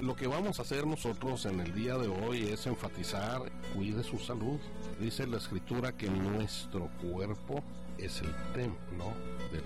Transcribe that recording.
lo que vamos a hacer nosotros en el día de hoy es enfatizar, cuide su salud. Dice la Escritura que nuestro cuerpo es el templo del